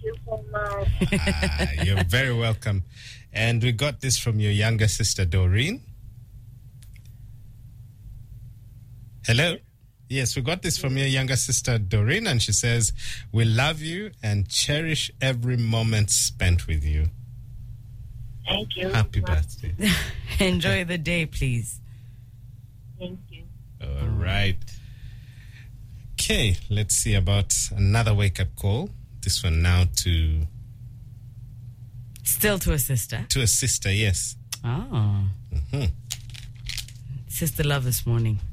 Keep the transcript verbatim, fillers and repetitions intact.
you so much. Ah, you're very welcome. And we got this from your younger sister, Doreen. Hello? Yes, we got this from your younger sister, Doreen, and she says, we love you and cherish every moment spent with you. Thank you. Happy birthday. Enjoy the day, please. Thank you. All right. Okay, let's see about another wake-up call. This one now to... Still to a sister? To a sister, yes. Oh. Mm-hmm. Sister love this morning.